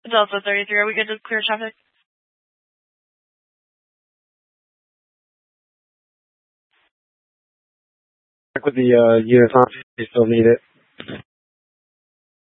Delta 33, are we good to clear traffic? Check with the unit on if you still need it.